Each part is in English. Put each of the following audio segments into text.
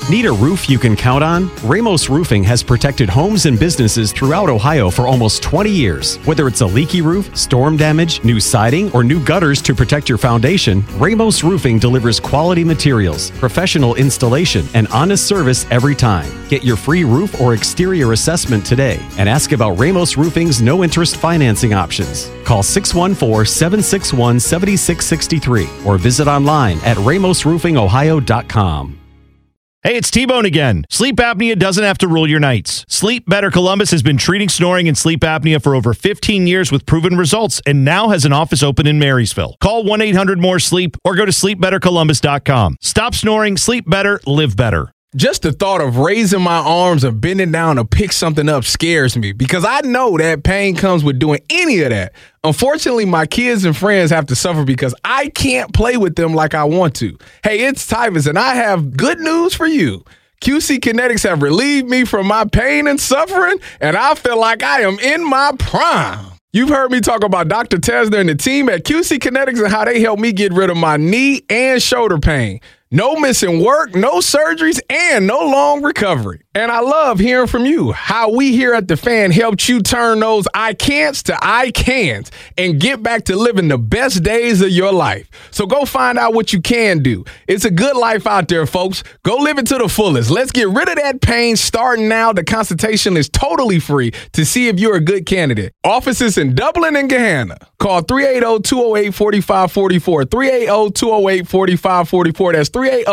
Need a roof you can count on? Ramos Roofing has protected homes and businesses throughout Ohio for almost 20 years. Whether it's a leaky roof, storm damage, new siding, or new gutters to protect your foundation, Ramos Roofing delivers quality materials, professional installation, and honest service every time. Get your free roof or exterior assessment today and ask about Ramos Roofing's no-interest financing options. Call 614-761-7663 or visit online at ramosroofingohio.com. Hey, it's T-Bone again. Sleep apnea doesn't have to rule your nights. Sleep Better Columbus has been treating snoring and sleep apnea for over 15 years with proven results and now has an office open in Marysville. Call 1-800-MORE-SLEEP or go to sleepbettercolumbus.com. Stop snoring, sleep better, live better. Just the thought of raising my arms or bending down to pick something up scares me because I know that pain comes with doing any of that. Unfortunately, my kids and friends have to suffer because I can't play with them like I want to. Hey, it's Tyvus, and I have good news for you. QC Kinetics have relieved me from my pain and suffering, and I feel like I am in my prime. You've heard me talk about Dr. Tesner and the team at QC Kinetics and how they helped me get rid of my knee and shoulder pain. No missing work, no surgeries, and no long recovery. And I love hearing from you how we here at The Fan helped you turn those I can'ts to I can't and get back to living the best days of your life. So go find out what you can do. It's a good life out there, folks. Go live it to the fullest. Let's get rid of that pain starting now. The consultation is totally free to see if you're a good candidate. Offices in Dublin and Gahanna. Call 380-208-4544. 380-208-4544. That's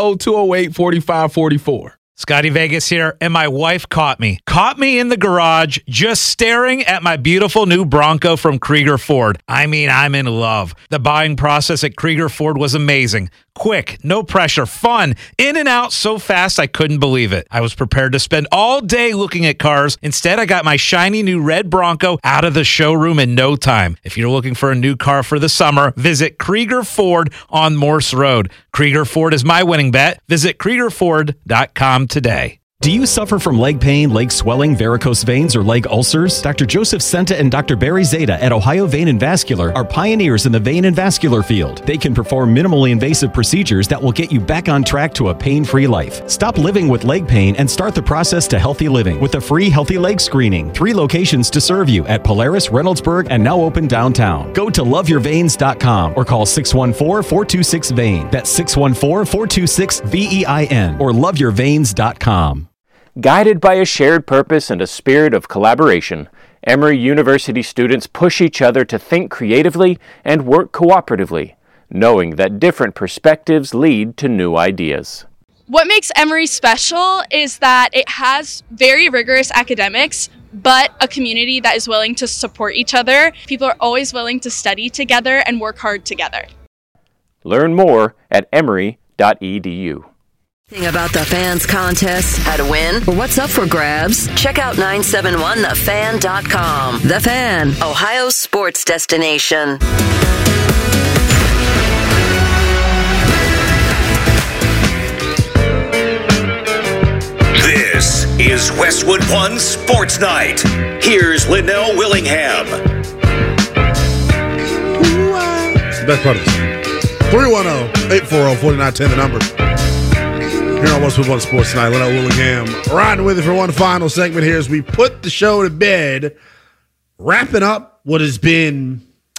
380-208-4544. Scotty Vegas here, and my wife caught me in the garage just staring at my beautiful new Bronco from Krieger Ford. I mean, I'm in love. The buying process at Krieger Ford was amazing. Quick, no pressure, fun, in and out so fast I couldn't believe it. I was prepared to spend all day looking at cars. Instead, I got my shiny new red Bronco out of the showroom in no time. If you're looking for a new car for the summer, visit Krieger Ford on Morse Road. Krieger Ford is my winning bet. Visit KriegerFord.com today. Do you suffer from leg pain, leg swelling, varicose veins, or leg ulcers? Dr. Joseph Senta and Dr. Barry Zeta at Ohio Vein and Vascular are pioneers in the vein and vascular field. They can perform minimally invasive procedures that will get you back on track to a pain-free life. Stop living with leg pain and start the process to healthy living with a free Healthy Leg Screening. 3 locations to serve you at Polaris, Reynoldsburg, and now open downtown. Go to loveyourveins.com or call 614-426-VEIN. That's 614-426-VEIN or loveyourveins.com. Guided by a shared purpose and a spirit of collaboration, Emory University students push each other to think creatively and work cooperatively, knowing that different perspectives lead to new ideas. What makes Emory special is that it has very rigorous academics, but a community that is willing to support each other. People are always willing to study together and work hard together. Learn more at emory.edu. About the Fan's contests, how to win, or what's up for grabs, check out 971thefan.com. The Fan, Ohio's sports destination. This is Westwood One Sports Night. Here's Linnell Willingham. It's the best part of this. 310-840-4910, the number. Here on Westwood One Sports Tonight, Linnell Willingham riding with you for one final segment here as we put the show to bed, wrapping up what has been,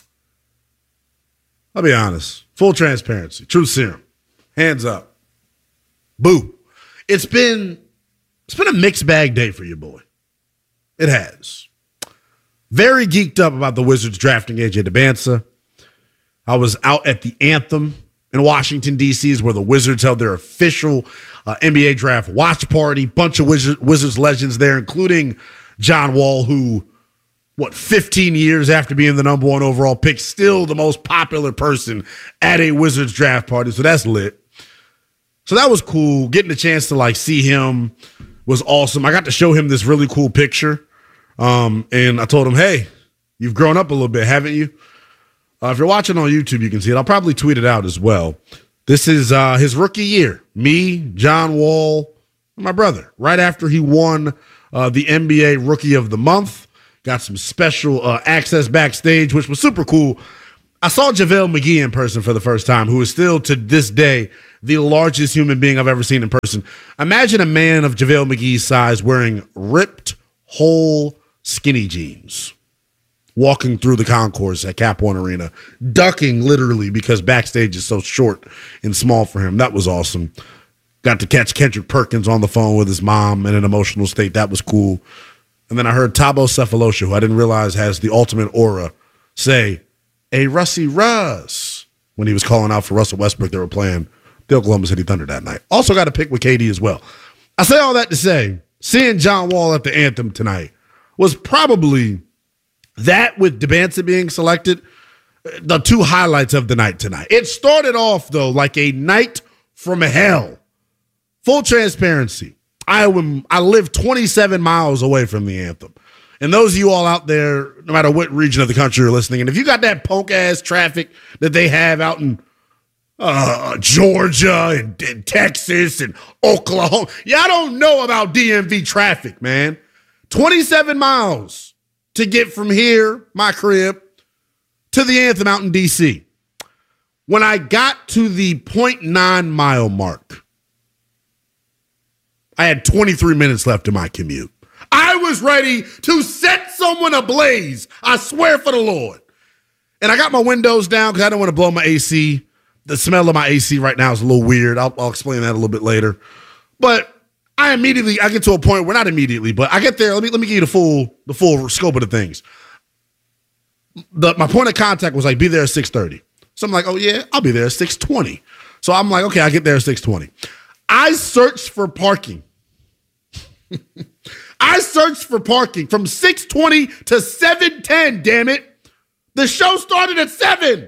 I'll be honest, full transparency, truth serum, hands up, boo. It's been a mixed bag day for your boy. It has. Very geeked up about the Wizards drafting AJ Dybantsa. I was out at the Anthem in Washington, D.C. is where the Wizards held their official NBA draft watch party. Bunch of Wizards legends there, including John Wall, who, 15 years after being the number 1 overall pick, still the most popular person at a Wizards draft party. So that's lit. So that was cool. Getting the chance to see him was awesome. I got to show him this really cool picture. And I told him, hey, you've grown up a little bit, haven't you? If you're watching on YouTube, you can see it. I'll probably tweet it out as well. This is his rookie year. Me, John Wall, and my brother. Right after he won the NBA Rookie of the Month. Got some special access backstage, which was super cool. I saw JaVale McGee in person for the first time, who is still to this day the largest human being I've ever seen in person. Imagine a man of JaVale McGee's size wearing ripped, whole, skinny jeans, walking through the concourse at Cap One Arena, ducking literally because backstage is so short and small for him. That was awesome. Got to catch Kendrick Perkins on the phone with his mom in an emotional state. That was cool. And then I heard Thabo Sefolosha, who I didn't realize has the ultimate aura, say, "Hey, Russie Russ," when he was calling out for Russell Westbrook. They were playing the Oklahoma City Thunder that night. Also got to pick with KD as well. I say all that to say, seeing John Wall at the anthem tonight was probably, that with Debanza being selected, the two highlights of the night tonight. It started off, though, like a night from hell. Full transparency. I live 27 miles away from the anthem. And those of you all out there, no matter what region of the country you're listening in, if you got that punk-ass traffic that they have out in Georgia and Texas and Oklahoma, y'all don't know about DMV traffic, man. 27 miles to get from here, my crib, to the anthem out in D.C. When I got to the 0.9 mile mark, I had 23 minutes left in my commute. I was ready to set someone ablaze. I swear for the Lord. And I got my windows down because I don't want to blow my AC. The smell of my AC right now is a little weird. I'll explain that a little bit later. But I get to a point where, not immediately, but I get there. Let me give you the full scope of the things. My point of contact was like, be there at 6:30. So I'm like, oh yeah, I'll be there at 6:20. So I'm like, okay, I get there at 6:20. I searched for parking. I searched for parking from 6:20 to 7:10, damn it. The show started at 7.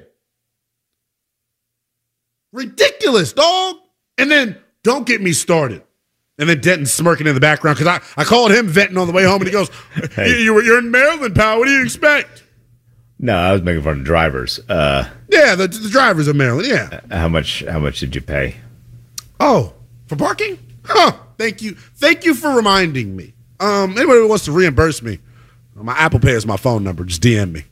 Ridiculous, dog. And then, don't get me started. And then Denton smirking in the background because I called him venting on the way home, and he goes, hey, you're in Maryland, pal. What do you expect? No, I was making fun of drivers. Yeah, the drivers of Maryland, yeah. How much did you pay? Oh, for parking? Huh. Thank you. Thank you for reminding me. Anybody who wants to reimburse me, my Apple Pay is my phone number. Just DM me.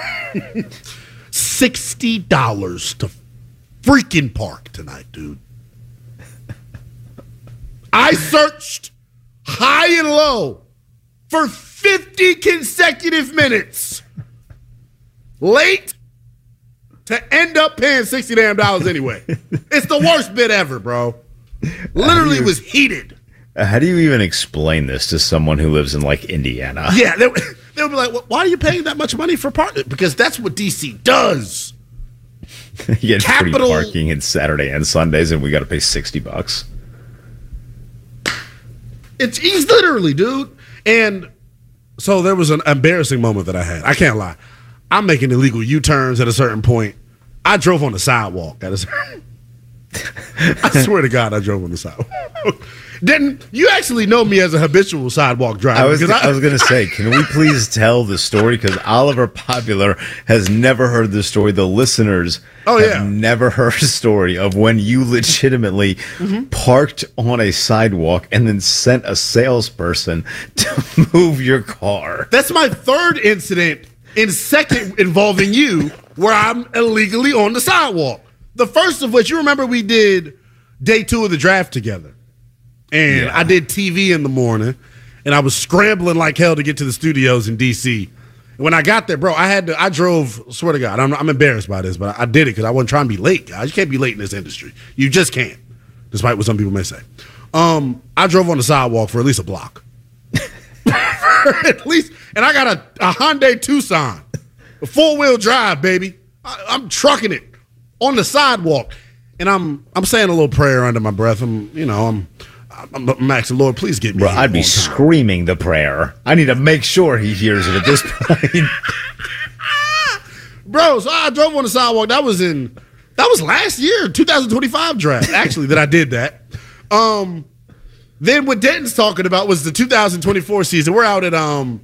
$60 to freaking park tonight, dude. I searched high and low for 50 consecutive minutes. Late to end up paying $60 damn anyway. It's the worst bit ever, bro. Literally was heated. How do you even explain this to someone who lives in, like, Indiana? Yeah, they'll be like, well, why are you paying that much money for parking? Because that's what D.C. does. You get free parking on Saturday and Sundays, and we got to pay $60. He's literally, dude. And so there was an embarrassing moment that I had. I can't lie. I'm making illegal U-turns at a certain point. I drove on the sidewalk at a certain I swear to God, I drove on the sidewalk. You actually know me as a habitual sidewalk driver. I was going to say, can we please tell the story? Because Oliver Popular has never heard the story. The listeners have never heard a story of when you legitimately parked on a sidewalk and then sent a salesperson to move your car. That's my third incident in second involving you where I'm illegally on the sidewalk. The first of which, you remember we did day 2 of the draft together. And I did TV in the morning, and I was scrambling like hell to get to the studios in D.C. And when I got there, bro, I drove, swear to God, I'm embarrassed by this, but I did it because I wasn't trying to be late, guys. You can't be late in this industry. You just can't, despite what some people may say. I drove on the sidewalk for at least a block. At least, and I got a Hyundai Tucson, a 4-wheel drive, baby. I'm trucking it on the sidewalk, and I'm saying a little prayer under my breath. I'm asking, Lord, please get me. Bro, I'd be screaming the prayer. I need to make sure he hears it at this point. Bro, so I drove on the sidewalk. That was last year, 2025 draft, actually, that I did that. Then what Denton's talking about was the 2024 season. We're at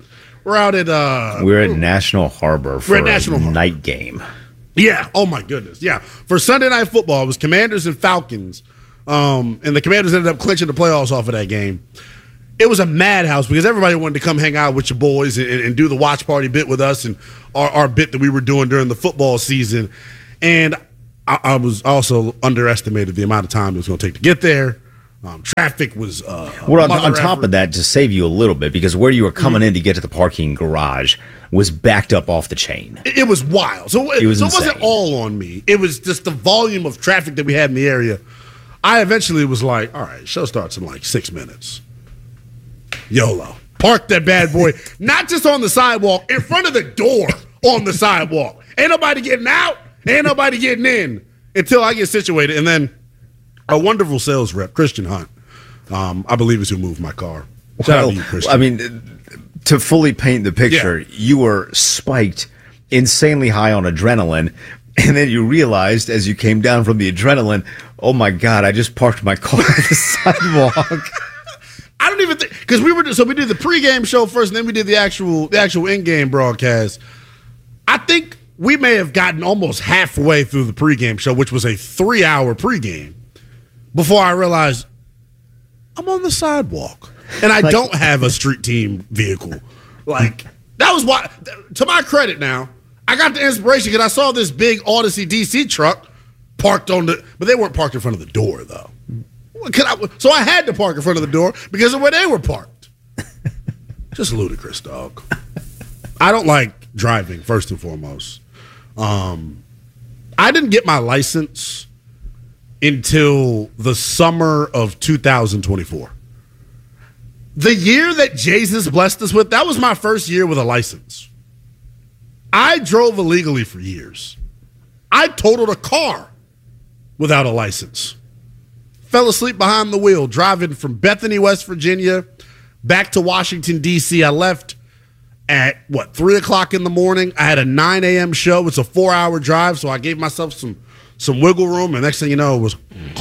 National Harbor for a night game. Yeah. Oh my goodness. Yeah. For Sunday Night Football, it was Commanders and Falcons. And the Commanders ended up clinching the playoffs off of that game. it was a madhouse because everybody wanted to come hang out with your boys and do the watch party bit with us and our bit that we were doing during the football season. And I was also underestimated the amount of time it was going to take to get there. Traffic was well, on top of that, to save you a little bit, because where you were coming in to get to the parking garage was backed up off the chain. It was wild. So it wasn't all on me. It was just the volume of traffic that we had in the area. I eventually was like, all right, show starts in like 6 minutes. YOLO. Park that bad boy, not just on the sidewalk, in front of the door on the sidewalk. Ain't nobody getting out, ain't nobody getting in until I get situated. And then a wonderful sales rep, Christian Hunt, I believe is who moved my car. Shout out to you, Christian. I mean, to fully paint the picture, you were spiked insanely high on adrenaline, and then you realized as you came down from the adrenaline, oh my God, I just parked my car on the sidewalk. I don't even think, because we did the pregame show first, and then we did the actual in-game broadcast. I think we may have gotten almost halfway through the pregame show, which was a 3-hour pregame, before I realized I'm on the sidewalk and I don't have a street team vehicle. Like, that was why, to my credit now, I got the inspiration because I saw this big Odyssey DC truck parked but they weren't parked in front of the door though. So I had to park in front of the door because of where they were parked. Just ludicrous, dog. I don't like driving, first and foremost. I didn't get my license until the summer of 2024. The year that Jesus blessed us with, that was my first year with a license. I drove illegally for years. I totaled a car without a license. Fell asleep behind the wheel, driving from Bethany, West Virginia, back to Washington, D.C. I left at, 3 o'clock in the morning. I had a 9 a.m. show. It's a 4-hour drive, so I gave myself some wiggle room, and next thing you know, it was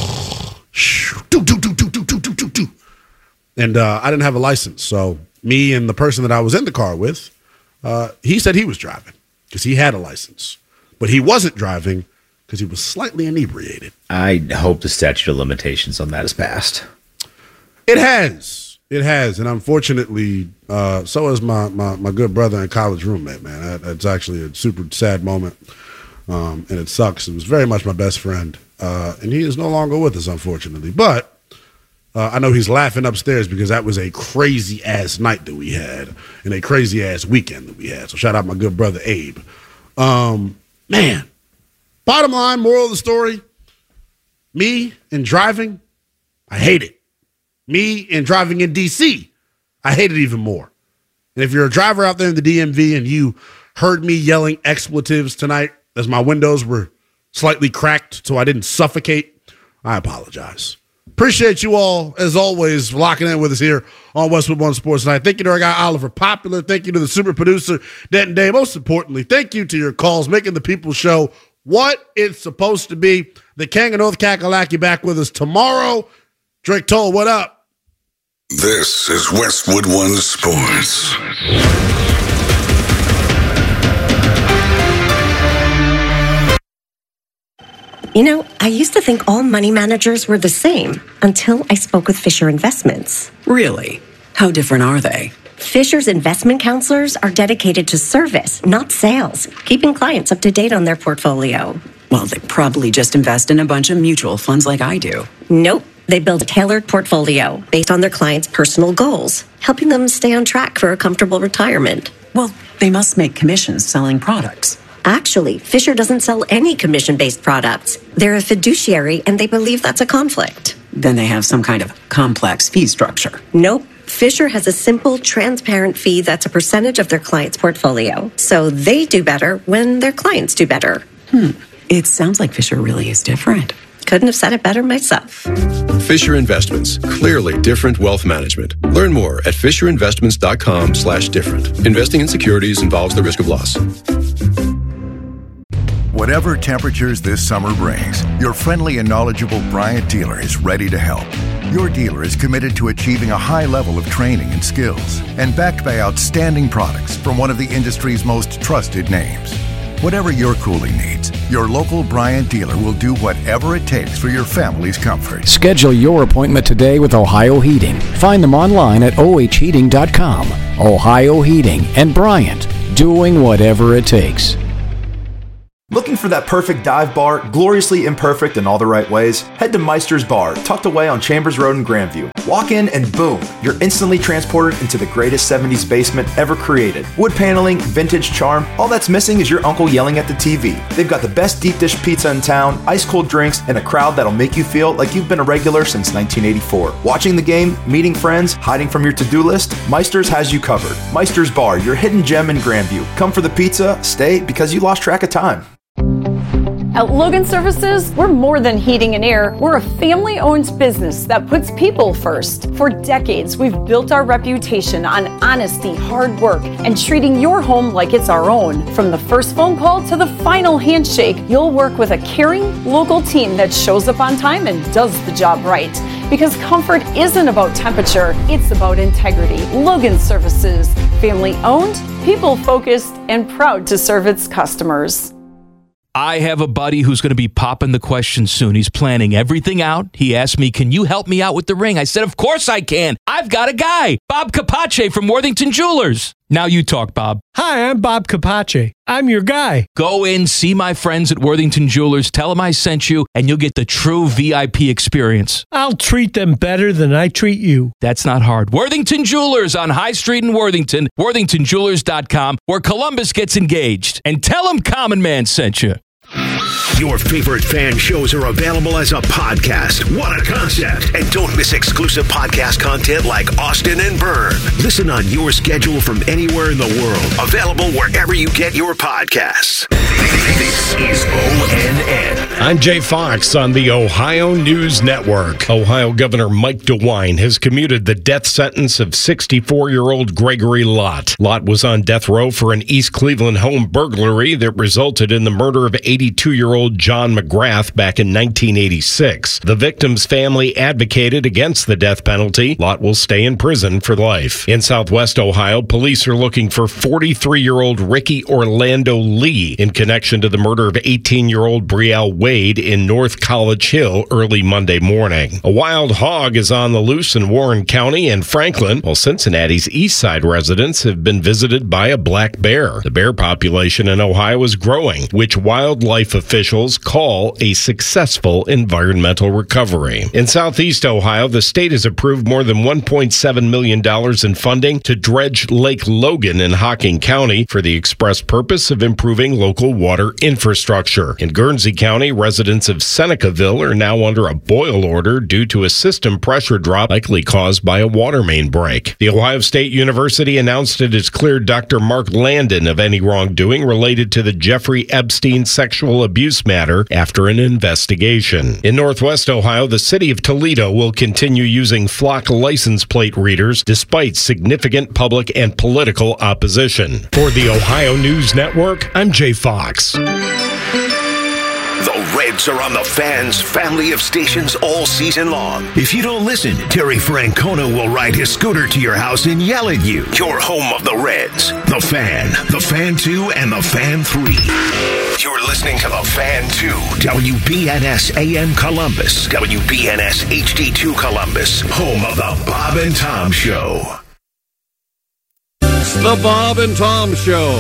and I didn't have a license. So me and the person that I was in the car with, he said he was driving because he had a license, but he wasn't driving because he was slightly inebriated. I hope the statute of limitations on that is passed. It has, and unfortunately, so is my good brother and college roommate. Man, it's actually a super sad moment. And it sucks. It was very much my best friend. And he is no longer with us, unfortunately. But I know he's laughing upstairs because that was a crazy-ass night that we had and a crazy-ass weekend that we had. So shout out my good brother, Abe. Man, bottom line, moral of the story, me and driving, I hate it. Me and driving in D.C., I hate it even more. And if you're a driver out there in the DMV and you heard me yelling expletives tonight, as my windows were slightly cracked so I didn't suffocate, I apologize. Appreciate you all, as always, locking in with us here on Westwood One Sports Night. Thank you to our guy, Oliver Popular. Thank you to the super producer, Denton Day. Most importantly, thank you to your calls, making the people show what it's supposed to be. The King of North Kakalaki back with us tomorrow. Drake Toll, what up? This is Westwood One Sports. You know, I used to think all money managers were the same until I spoke with Fisher Investments. Really? How different are they? Fisher's investment counselors are dedicated to service, not sales, keeping clients up to date on their portfolio. Well, they probably just invest in a bunch of mutual funds like I do. Nope. They build a tailored portfolio based on their clients' personal goals, helping them stay on track for a comfortable retirement. Well, they must make commissions selling products. Actually, Fisher doesn't sell any commission-based products. They're a fiduciary, and they believe that's a conflict. Then they have some kind of complex fee structure. Nope. Fisher has a simple, transparent fee that's a percentage of their client's portfolio. So they do better when their clients do better. It sounds like Fisher really is different. Couldn't have said it better myself. Fisher Investments. Clearly different wealth management. Learn more at FisherInvestments.com/different. Investing in securities involves the risk of loss. Whatever temperatures this summer brings, your friendly and knowledgeable Bryant dealer is ready to help. Your dealer is committed to achieving a high level of training and skills and backed by outstanding products from one of the industry's most trusted names. Whatever your cooling needs, your local Bryant dealer will do whatever it takes for your family's comfort. Schedule your appointment today with Ohio Heating. Find them online at ohheating.com. Ohio Heating and Bryant, doing whatever it takes. Looking for that perfect dive bar, gloriously imperfect in all the right ways? Head to Meister's Bar, tucked away on Chambers Road in Grandview. Walk in and boom, you're instantly transported into the greatest 70s basement ever created. Wood paneling, vintage charm, all that's missing is your uncle yelling at the TV. They've got the best deep dish pizza in town, ice cold drinks, and a crowd that'll make you feel like you've been a regular since 1984. Watching the game, meeting friends, hiding from your to-do list, Meister's has you covered. Meister's Bar, your hidden gem in Grandview. Come for the pizza, stay because you lost track of time. At Logan Services, we're more than heating and air. We're a family-owned business that puts people first. For decades, we've built our reputation on honesty, hard work, and treating your home like it's our own. From the first phone call to the final handshake, you'll work with a caring, local team that shows up on time and does the job right. Because comfort isn't about temperature, it's about integrity. Logan Services, family-owned, people-focused, and proud to serve its customers. I have a buddy who's going to be popping the question soon. He's planning everything out. He asked me, can you help me out with the ring? I said, of course I can. I've got a guy, Bob Capace from Worthington Jewelers. Now you talk, Bob. Hi, I'm Bob Capace. I'm your guy. Go in, see my friends at Worthington Jewelers, tell them I sent you, and you'll get the true VIP experience. I'll treat them better than I treat you. That's not hard. Worthington Jewelers on High Street in Worthington, worthingtonjewelers.com, where Columbus gets engaged. And tell them Common Man sent you. Your favorite fan shows are available as a podcast. What a concept. And don't miss exclusive podcast content like Austin and Byrne. Listen on your schedule from anywhere in the world. Available wherever you get your podcasts. This is ONN. I'm Jay Fox on the Ohio News Network. Ohio Governor Mike DeWine has commuted the death sentence of 64-year-old Gregory Lott. Lott was on death row for an East Cleveland home burglary that resulted in the murder of 82-year-old John McGrath back in 1986. The victim's family advocated against the death penalty. Lott will stay in prison for life. In Southwest Ohio, police are looking for 43-year-old Ricky Orlando Lee in connection to the murder of 18-year-old Brielle Wade in North College Hill early Monday morning. A wild hog is on the loose in Warren County and Franklin, while Cincinnati's East Side residents have been visited by a black bear. The bear population in Ohio is growing, which wildlife officials call a successful environmental recovery. In Southeast Ohio, the state has approved more than $1.7 million in funding to dredge Lake Logan in Hocking County for the express purpose of improving local water infrastructure. In Guernsey County, residents of Senecaville are now under a boil order due to a system pressure drop likely caused by a water main break. The Ohio State University announced it has cleared Dr. Mark Landon of any wrongdoing related to the Jeffrey Epstein sexual abuse matter after an investigation. In Northwest Ohio, the city of Toledo will continue using Flock license plate readers despite significant public and political opposition. For the Ohio News Network, I'm Jay Fox. The Reds are on the Fan's family of stations all season long. If you don't listen, Terry Francona will ride his scooter to your house and yell at you. You're home of the Reds, the Fan 2, and the Fan 3. You're listening to the Fan 2, WBNS AM Columbus, WBNS HD2 Columbus, home of the Bob and Tom Show. The Bob and Tom Show.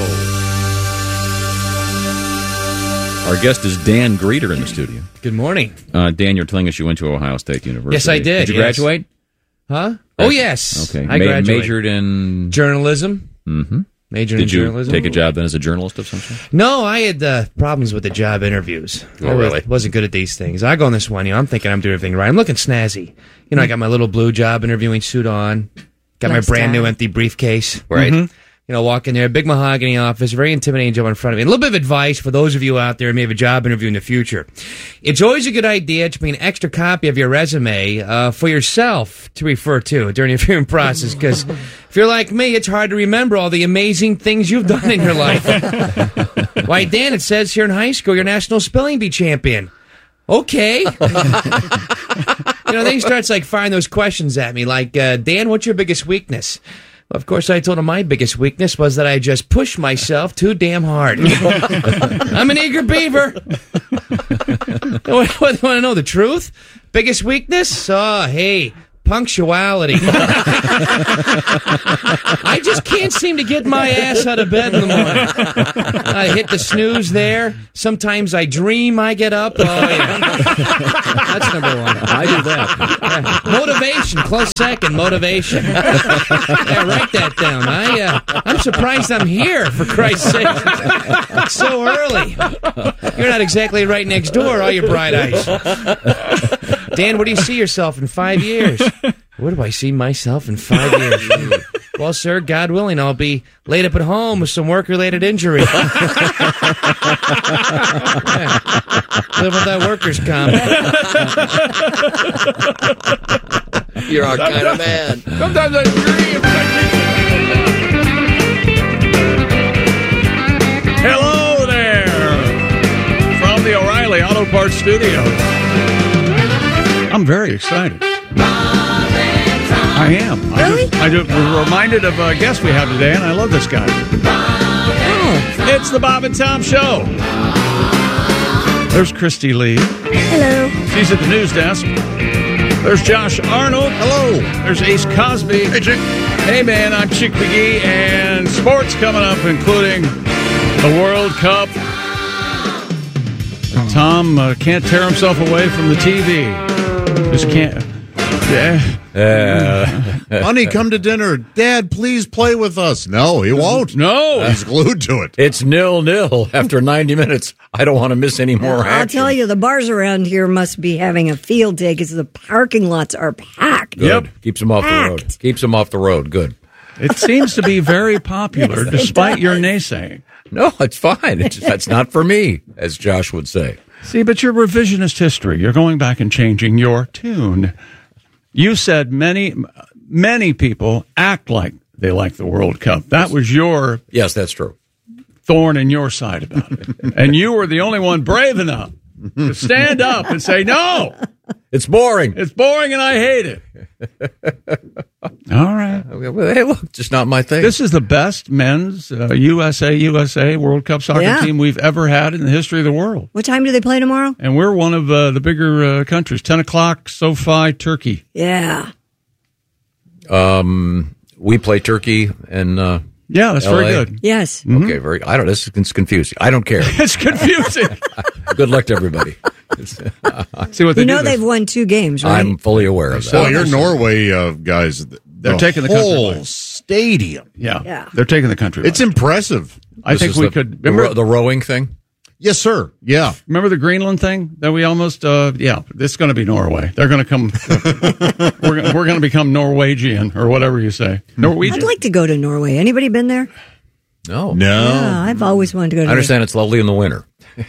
Our guest is Dan Greeter in the studio. Good morning. Dan, you're telling us you went to Ohio State University. Yes, I did. Did you graduate? Huh? Oh, yes. Okay. I graduated. Majored in? Journalism. Mm-hmm. Majored in journalism. Did you take a job then as a journalist of some sort? No, I had problems with the job interviews. Oh, really? Wasn't good at these things. I go on this one, I'm thinking I'm doing everything right. I'm looking snazzy. I got my little blue job interviewing suit on. Got my brand new empty briefcase. Right. Mm-hmm. Walk in there, big mahogany office, very intimidating job in front of me. And a little bit of advice for those of you out there who may have a job interview in the future. It's always a good idea to bring an extra copy of your resume for yourself to refer to during the interviewing process, because if you're like me, it's hard to remember all the amazing things you've done in your life. Why, Dan, it says here in high school you're national spelling bee champion. Okay. Then he starts firing those questions at me, like, Dan, what's your biggest weakness? Of course, I told him my biggest weakness was that I just push myself too damn hard. I'm an eager beaver. What, want to know the truth? Biggest weakness? Oh, hey, punctuality. I just can't seem to get my ass out of bed in the morning. I hit the snooze there. Sometimes I dream I get up. Oh, yeah. That's number one. I do that. Yeah. Motivation, close second, motivation. Yeah, write that down. I'm surprised I'm here, for Christ's sake. It's so early. You're not exactly right next door, are you, Bright Eyes? Dan, where do you see yourself in 5 years? Where do I see myself in 5 years? Well, sir, God willing, I'll be laid up at home with some work-related injury. Yeah. Live with that workers' comp. You're our kind of man. Sometimes I dream. Hello there from the O'Reilly Auto Parts Studios. I'm very excited. I am. Really? I was reminded of a guest we have today, and I love this guy. Oh. It's the Bob and Tom Show. There's Christy Lee. Hello. She's at the news desk. There's Josh Arnold. Hello. There's Ace Cosby. Hey, Chick. Hey, man, I'm Chick McGee, and sports coming up, including the World Cup. Tom can't tear himself away from the TV. Just can't. Honey, come to dinner. Dad, please play with us. No, he won't. No. He's glued to it. It's 0-0 after 90 minutes. I don't want to miss any more action. I'll tell you, the bars around here must be having a field day because the parking lots are packed. Good. Yep. Keeps them off the road. Keeps them off the road. Good. It seems to be very popular, Yes, despite your naysaying. No, it's fine. That's not for me, as Josh would say. See, but your revisionist history, you're going back and changing your tune. You said many people act like they like the World Cup. That was your Yes, that's true. thorn in your side about it. And you were the only one brave enough to stand up and say, no, It's boring. it's boring and I hate it. All right. Hey, look, just not my thing. This is the best men's USA World Cup soccer team we've ever had in the history of the world. What time do they play tomorrow? And we're one of the bigger countries. 10 o'clock, SoFi, Turkey. Yeah. We play Turkey and yeah, that's LA. very good. Yes. Okay, very. I don't. This is confusing. I don't care. It's confusing. Good luck to everybody. See what they do. They've won 2 games, right? I'm fully aware of that. Well, your Norway guys, They're taking the country whole by. stadium. Yeah. They're taking the country by. It's impressive. I think we could. Remember the rowing thing? Yes, sir. Yeah. Remember the Greenland thing that we almost, it's going to be Norway. They're going to come, we're going to become Norwegian or whatever you say. Norwegian. I'd like to go to Norway. Anybody been there? No. Yeah, I've always wanted to go to I understand it's lovely in the winter.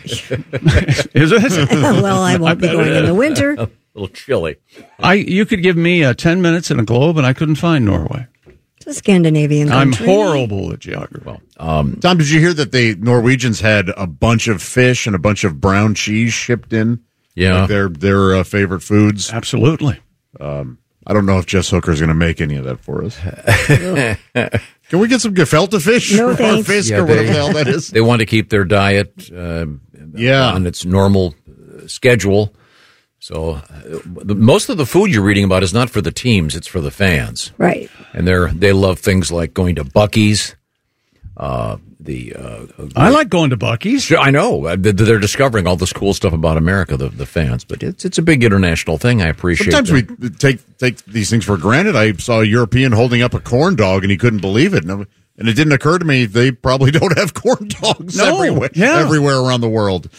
Is it? Well, I won't be going in the winter. A little chilly. You could give me 10 minutes in a globe and I couldn't find Norway. It's a Scandinavian country. I'm horrible at geography. Well, Tom, did you hear that the Norwegians had a bunch of fish and a bunch of brown cheese shipped in? Yeah. Like their favorite foods? Absolutely. I don't know if Jess Hooker is going to make any of that for us. Can we get some gefilte fish? No, or thanks. fisk Yeah, or whatever the hell that is? They want to keep their diet on its normal schedule. So most of the food you're reading about is not for the teams, it's for the fans. Right. And they love things like going to Buc-ee's. I like going to Buc-ee's. I know. They're discovering all this cool stuff about America, the fans. But it's a big international thing. I appreciate Sometimes we take these things for granted. I saw a European holding up a corn dog, and he couldn't believe it. And it didn't occur to me they probably don't have corn dogs everywhere around the world.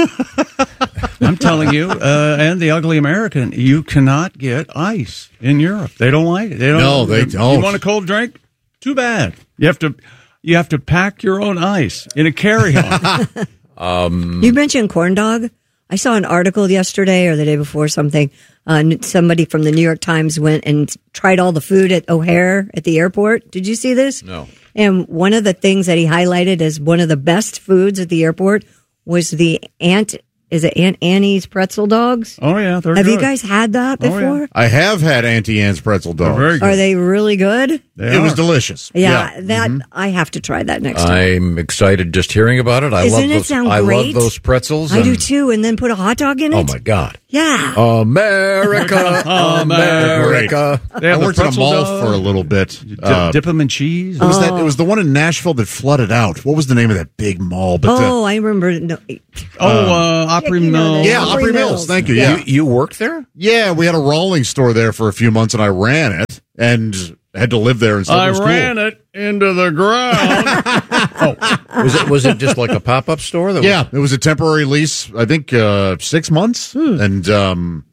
I'm telling you, and the ugly American, you cannot get ice in Europe. They don't like it. No, they don't. You want a cold drink? Too bad. You have to pack your own ice in a carry-on. You mentioned corn dog. I saw an article yesterday or the day before something. Somebody from the New York Times went and tried all the food at O'Hare at the airport. Did you see this? No. And one of the things that he highlighted as one of the best foods at the airport was the is it Aunt Annie's pretzel dogs? Oh, yeah. They're Have good. you guys had that before? I have had Auntie Anne's pretzel dogs. Very good. Are they really good? It was delicious. Yeah, I have to try that next time. I'm excited just hearing about it. I Doesn't love it those. sound I great? love those pretzels. I do too, and then put a hot dog in it. Oh my God! Yeah, America, America. I worked at a mall for a little bit. Dip them in cheese. It was that. It was the one in Nashville that flooded out. What was the name of that big mall? I remember. No, Opry Mills. Yeah, Opry Mills. Thank you. Yeah, you worked there? Yeah, we had a rolling store there for a few months, and I ran it and had to live there and stuff. I ran it into the ground. Was it just like a pop-up store? It was a temporary lease. I think 6 months, and there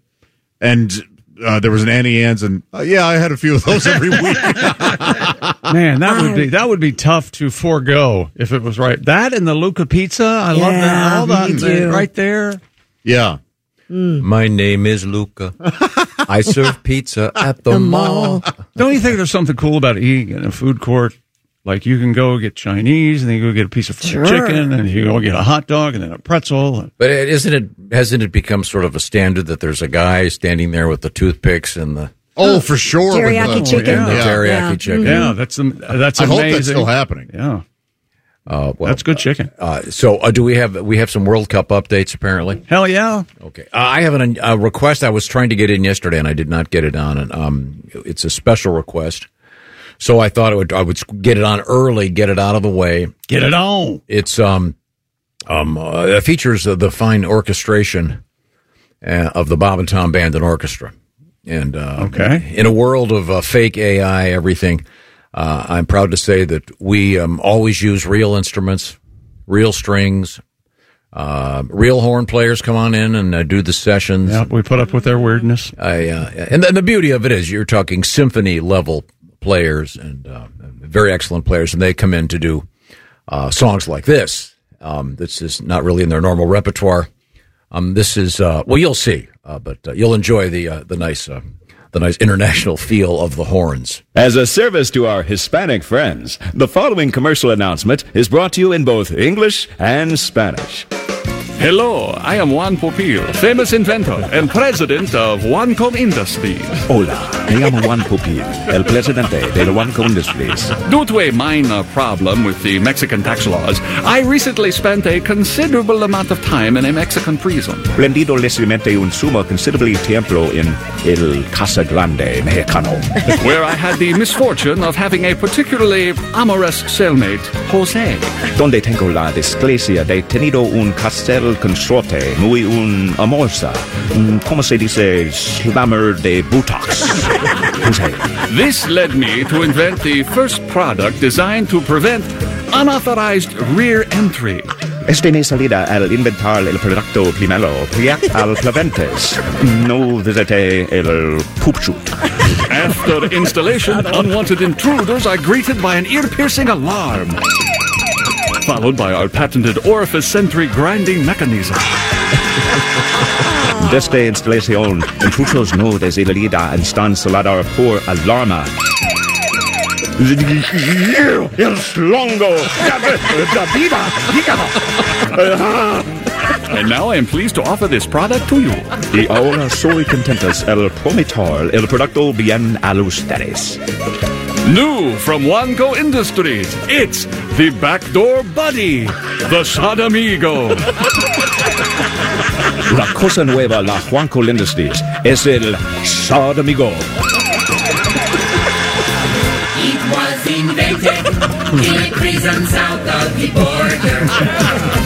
was an Annie Ann's, and I had a few of those every week. Man, that would be tough to forego if it was right. That and the Luca Pizza, I love that. All that right there. Yeah. My name is Luca. I serve pizza at the mall. Don't you think there's something cool about eating in a food court? Like you can go get Chinese, and then you go get a piece of chicken, and you go get a hot dog, and then a pretzel. But hasn't it become sort of a standard that there's a guy standing there with the toothpicks and the for sure teriyaki chicken, the teriyaki chicken? Yeah, that's amazing. I hope that's still happening. Yeah. That's good chicken. So do we have some World Cup updates apparently? Hell yeah. Okay. I have a request I was trying to get in yesterday and I did not get it on. And it's a special request. So I thought I would get it on early, get it out of the way. Get it on. It's it features the fine orchestration of the Bob and Tom Band and Orchestra. And in a world of fake AI, everything, I'm proud to say that we always use real instruments, real strings, real horn players come on in and do the sessions. Yeah, we put up with their weirdness. And the beauty of it is you're talking symphony level players and very excellent players, and they come in to do songs like this. This is not really in their normal repertoire. This is you'll see, but you'll enjoy the nice international feel of the horns. As a service to our Hispanic friends, the following commercial announcement is brought to you in both English and Spanish. Hello, I am Juan Pupil, famous inventor and president of Juanco Industries. Hola, me llamo Juan Pupil, el presidente de la Juanco Industries. Due to a minor problem with the Mexican tax laws, I recently spent a considerable amount of time in a Mexican prison. Prendido recientemente un sumo considerable tiempo en el Casa Grande Mexicano, where I had the misfortune of having a particularly amorous cellmate, Jose. Donde tengo la desgracia de tenido un castel consorte muy un amorsa, como se dice, slammer de buttocks. This led me to invent the first product designed to prevent unauthorized rear entry. Este me salida al inventar el producto primero, priat al pleventes. No visite el poop shoot. After installation, unwanted intruders are greeted by an ear-piercing alarm, followed by our patented orifice sentry grinding mechanism. Desde instalación, intrusos no desidera instalar por alarma. El slongo da vida. And now I am pleased to offer this product to you. Y ahora soy contentos el prometer el producto bien a ustedes. New from Juanco Industries, it's the Backdoor Buddy, the Sodomigo. La cosa nueva la Juanco Industries es el Sodomigo. It was invented in a prison south of the border.